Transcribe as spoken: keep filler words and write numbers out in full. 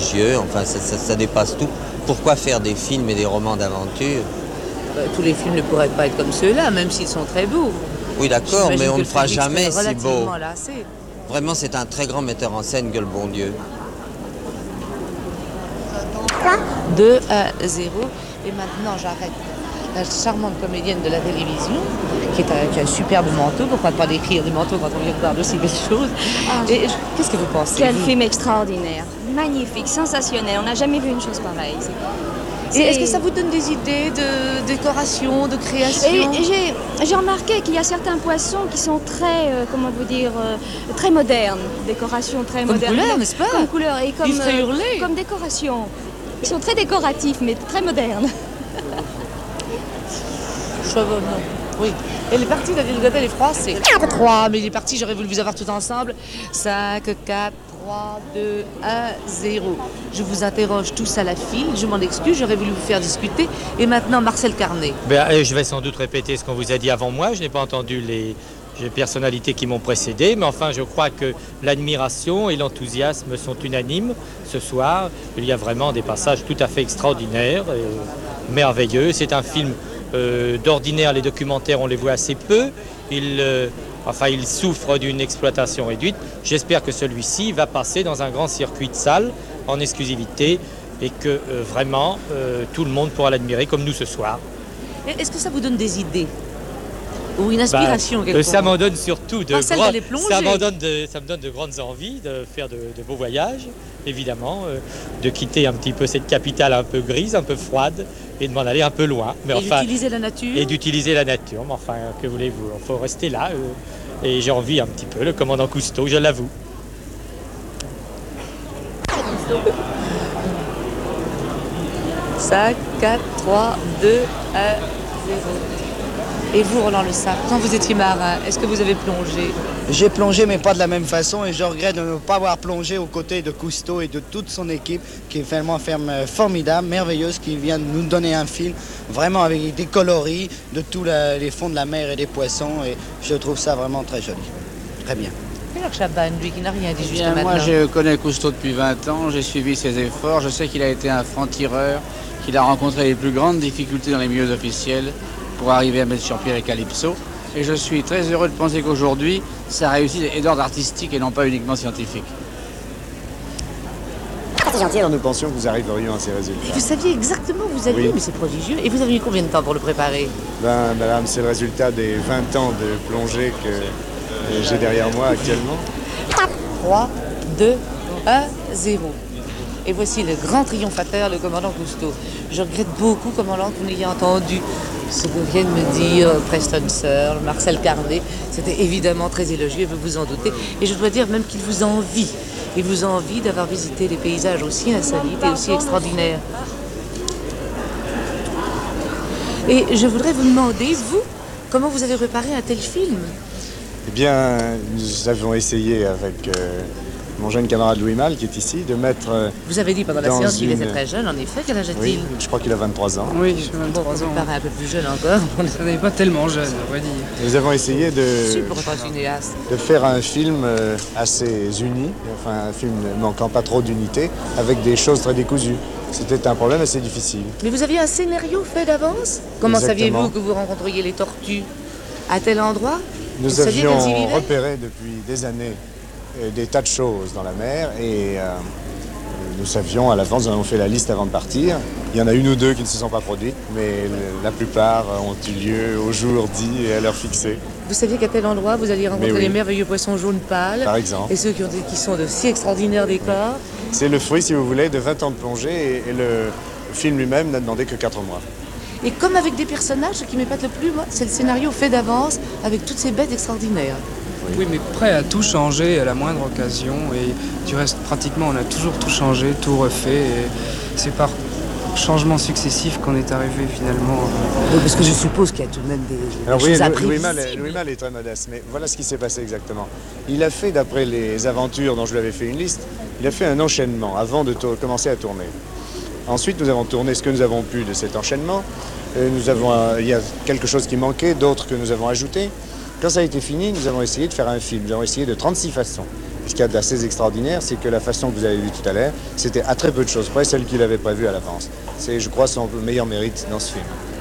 religieux, enfin ça, ça, ça dépasse tout. Pourquoi faire des films et des romans d'aventure? Bah, tous les films ne pourraient pas être comme ceux-là, même s'ils sont très beaux. Oui d'accord, mais on ne le fera jamais si beau. Lassé. Vraiment c'est un très grand metteur en scène que le bon Dieu. deux à zéro. Et maintenant j'arrête la charmante comédienne de la télévision, qui, est un, qui a un superbe manteau, pourquoi pas décrire des manteaux quand on y regarde aussi belles choses. Ah, et qu'est-ce que vous pensez? Quel vous? Film extraordinaire, magnifique, sensationnel, on n'a jamais vu une chose pareille. Et est-ce que ça vous donne des idées de décoration, de création? J'ai remarqué qu'il y a certains poissons qui sont très, euh, comment vous dire, euh, très modernes, décorations très comme modernes. Comme couleur, n'est-ce pas? Comme couleur et comme, euh, comme décoration. Ils sont très décoratifs, mais très modernes. Oui. Et les parties de Vilgotel et Froid, c'est quatre trois. Mais les parties, j'aurais voulu vous avoir tout ensemble. cinq, quatre, trois, deux, un, zéro. Je vous interroge tous à la file. Je m'en excuse, j'aurais voulu vous faire discuter. Et maintenant, Marcel Carnet. Ben, je vais sans doute répéter ce qu'on vous a dit avant moi. Je n'ai pas entendu les personnalités qui m'ont précédé. Mais enfin, je crois que l'admiration et l'enthousiasme sont unanimes ce soir. Il y a vraiment des passages tout à fait extraordinaires, et merveilleux. C'est un film... Euh, d'ordinaire, les documentaires, on les voit assez peu. Ils, euh, enfin, ils souffrent d'une exploitation réduite. J'espère que celui-ci va passer dans un grand circuit de salles en exclusivité et que euh, vraiment euh, tout le monde pourra l'admirer comme nous ce soir. Est-ce que ça vous donne des idées ou une inspiration? Bah, euh, ça m'en donne surtout de, grands... ça m'en donne de, ça me donne de grandes envies de faire de, de beaux voyages, évidemment, euh, de quitter un petit peu cette capitale un peu grise, un peu froide, et de m'en aller un peu loin. Mais et enfin, d'utiliser la nature. Et d'utiliser la nature. Mais enfin, que voulez-vous? Il faut rester là. Euh, et j'ai envie un petit peu, le commandant Cousteau, je l'avoue. cinq, quatre, trois, deux, un, zéro. Et vous, Roland Le Sac, quand vous étiez marin, est-ce que vous avez plongé? J'ai plongé, mais pas de la même façon, et je regrette de ne pas avoir plongé aux côtés de Cousteau et de toute son équipe, qui est vraiment une ferme formidable, merveilleuse, qui vient de nous donner un film, vraiment avec des coloris de tous la, les fonds de la mer et des poissons, et je trouve ça vraiment très joli. Très bien. Alors Chaban, lui, qui n'a rien dit jusqu'à maintenant. Moi, je connais Cousteau depuis vingt ans, j'ai suivi ses efforts, je sais qu'il a été un franc-tireur, qu'il a rencontré les plus grandes difficultés dans les milieux officiels, pour arriver à mettre sur pied les Calypso. Et je suis très heureux de penser qu'aujourd'hui, sa réussite est d'ordre artistique et non pas uniquement scientifique. C'est gentil, alors nous pensions que vous arriveriez à ces résultats. Et vous saviez exactement où vous alliez, oui. Mais c'est prodigieux. Et vous avez eu combien de temps pour le préparer? Ben, madame, c'est le résultat des vingt ans de plongée que j'ai derrière moi actuellement. trois, deux, un, zéro. Et voici le grand triomphateur, le commandant Cousteau. Je regrette beaucoup, commandant, que vous n'ayez entendu ce que vient de me dire Preston Searle, Marcel Carnet. C'était évidemment très élogieux, vous vous en doutez. Et je dois dire même qu'il vous envie. Il vous envie d'avoir visité des paysages aussi insolites et aussi extraordinaires. Et je voudrais vous demander, vous, comment vous avez préparé un tel film? Eh bien, nous avons essayé avec... Euh... mon jeune camarade Louis Malle, qui est ici, de mettre... Euh, Vous avez dit pendant la séance qu'il une... était très jeune, en effet. Quel âge a-t-il? Oui, je crois qu'il a vingt-trois ans. Oui, je vingt-trois ans. Il paraît un peu plus jeune encore. On n'est pas tellement jeune, on va dire. Nous avons essayé de, de faire un film euh, assez uni, enfin un film ne manquant pas trop d'unité, avec des choses très décousues. C'était un problème assez difficile. Mais vous aviez un scénario fait d'avance? Comment saviez-vous que vous rencontriez les tortues? À tel endroit? Nous vous avions repéré depuis des années des tas de choses dans la mer et euh, nous savions à l'avance, nous avons fait la liste avant de partir. Il y en a une ou deux qui ne se sont pas produites, mais la plupart ont eu lieu au jour dit et à l'heure fixée. Vous saviez qu'à tel endroit, vous alliez rencontrer oui. les merveilleux poissons jaunes pâles, par exemple, et ceux qui, ont des, qui sont de si extraordinaires décors. Oui. C'est le fruit, si vous voulez, de vingt ans de plongée et, et le film lui-même n'a demandé que quatre mois. Et comme avec des personnages, ce qui m'épate le plus, moi, c'est le scénario fait d'avance avec toutes ces bêtes extraordinaires. Oui, mais prêt à tout changer à la moindre occasion. Et du reste, pratiquement, on a toujours tout changé, tout refait. Et c'est par changements successifs qu'on est arrivé finalement. Oui, parce que je suppose qu'il y a tout de même des, des Alors, choses oui, imprévisibles. Louis Malle, Louis Malle est très modeste, mais voilà ce qui s'est passé exactement. Il a fait, d'après les aventures dont je lui avais fait une liste, il a fait un enchaînement avant de commencer à tourner. Ensuite, nous avons tourné ce que nous avons pu de cet enchaînement. Euh, nous avons, euh, il y a quelque chose qui manquait, d'autres que nous avons ajoutés. Quand ça a été fini, nous avons essayé de faire un film. Nous avons essayé de trente-six façons. ce qu'il y a d'assez extraordinaire, c'est que la façon que vous avez vue tout à l'heure, c'était à très peu de choses près celle qu'il avait prévue à l'avance. C'est, je crois, son meilleur mérite dans ce film.